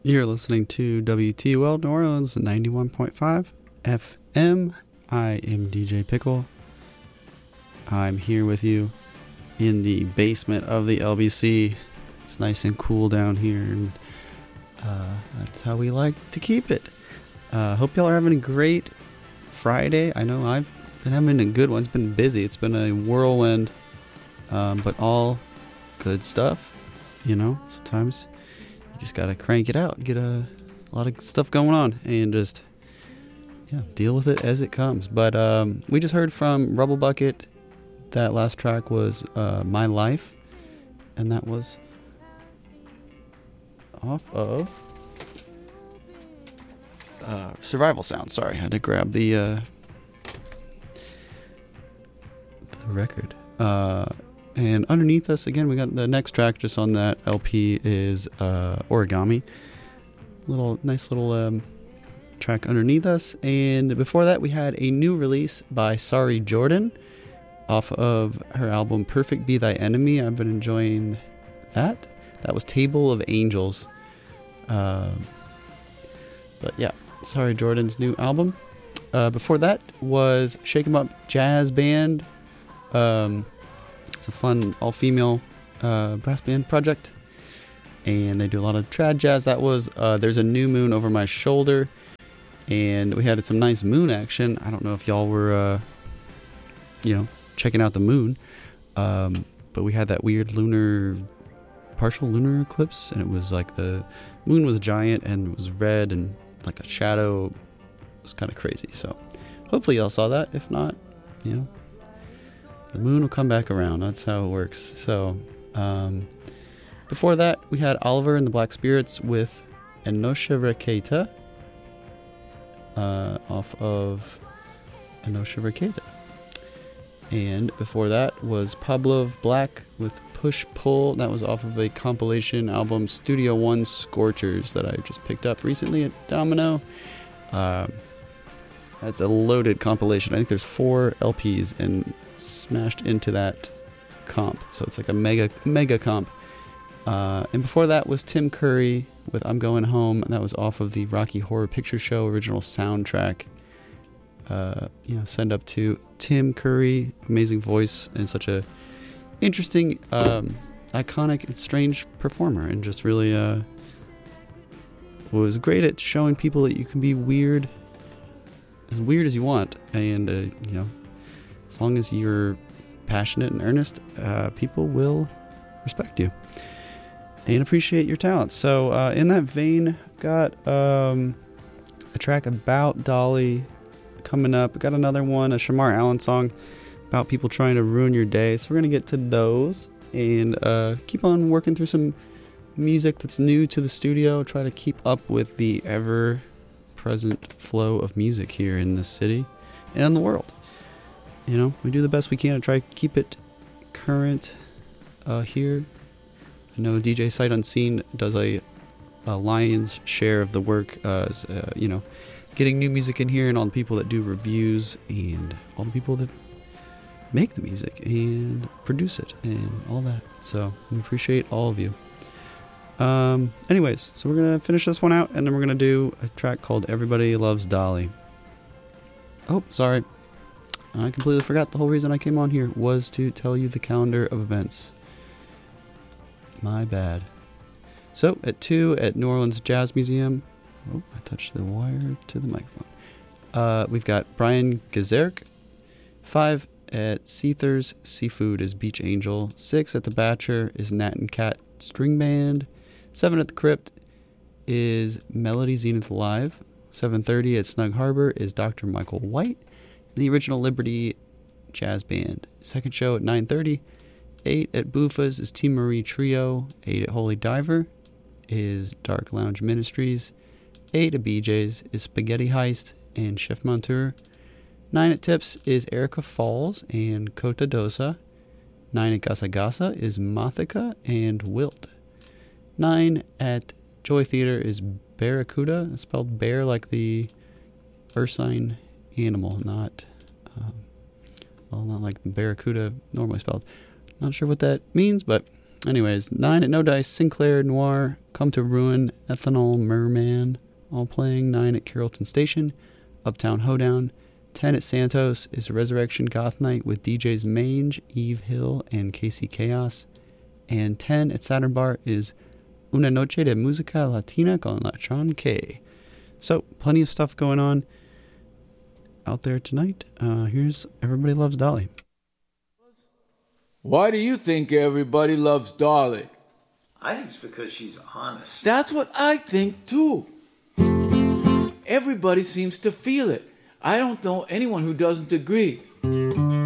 You're listening to WTOL New Orleans 91.5 FM. I am DJ Pickle. I'm here with you in the basement of the LBC. It's nice and cool down here, and that's how we like to keep it. Hope y'all are having a great Friday. I know I've been having a good one. It's been busy. It's been a whirlwind, but all good stuff. You know, sometimes you just gotta crank it out, get a lot of stuff going on, and just deal with it as it comes. But we just heard from Rubble Bucket. That last track was My Life, and that was off of Survival Sound. Sorry, I had to grab the record. And underneath us, again, we got the next track just on that LP is Origami. Nice little track underneath us. And before that, we had a new release by Sari Jordan off of her album Perfect Be Thy Enemy. I've been enjoying that. That was Table of Angels. But yeah, Sari Jordan's new album. Before that was Shake 'Em Up Jazz Band. It's a fun all-female brass band project, and they do a lot of trad jazz. That was There's a New Moon Over My Shoulder, and we had some nice moon action. I don't know if y'all were checking out the moon, but we had that weird partial lunar eclipse, and it was like the moon was giant and it was red and like a shadow. It was kind of crazy. So hopefully y'all saw that. If not, the moon will come back around. That's how it works. So before that, we had Oliver and the Black Spirits with Enosha Reketa off of Enosha Reketa. And before that was Pavlov Black with Push Pull. That was off of a compilation album, Studio One Scorchers, that I just picked up recently at Domino. That's a loaded compilation. I think there's 4 LPs and smashed into that comp. So it's like a mega comp. And before that was Tim Curry with I'm Going Home. And that was off of the Rocky Horror Picture Show original soundtrack. Send up to Tim Curry, amazing voice and such a interesting, iconic and strange performer, and just really was great at showing people that you can be as weird as you want, and as long as you're passionate and earnest, people will respect you and appreciate your talent. So in that vein, got a track about Dolly coming up. Got another one, a Shamar Allen song about people trying to ruin your day. So we're going to get to those and keep on working through some music that's new to the studio. Try to keep up with the ever-present flow of music here in this city and in the world. We do the best we can to try to keep it current here. I know DJ Sight Unseen does a lion's share of the work, getting new music in here, and all the people that do reviews and all the people that make the music and produce it and all that. So we appreciate all of you. Anyways, so we're going to finish this one out, and then we're going to do a track called Everybody Loves Dolly. Oh, sorry. I completely forgot the whole reason I came on here was to tell you the calendar of events. My bad. So, at 2 at New Orleans Jazz Museum. Oh, I touched the wire to the microphone. We've got Brian Gazerick. 5 at Seathers Seafood is Beach Angel. 6 at the Batcher is Nat and Cat String Band. 7 at the Crypt is Melody Zenith Live. 7:30 at Snug Harbor is Dr. Michael White. The Original Liberty Jazz Band. Second show at 9:30. 8 at Buffa's is Team Marie Trio. 8 at Holy Diver is Dark Lounge Ministries. 8 at BJ's is Spaghetti Heist and Chef Montour. 9 at Tips is Erica Falls and Cota Dosa. 9 at Gasa Gasa is Mothica and Wilt. 9 at Joy Theater is Barracuda. It's spelled bear like the ursine animal, not like the barracuda normally spelled. Not sure what that means, but Anyways, 9 at No Dice, Sinclair, Noir, Come to Ruin, Ethanol, Merman, all playing. 9 at Carrollton Station, Uptown Hoedown. 10 at Santos is Resurrection Goth Night with DJs Mange, Eve Hill, and Casey Chaos. And 10 at Saturn Bar is Una Noche de Música Latina con Latron K. So, plenty of stuff going on out there tonight. Here's Everybody Loves Dolly. Why do you think everybody loves Dolly? I think it's because she's honest. That's what I think, too. Everybody seems to feel it. I don't know anyone who doesn't agree.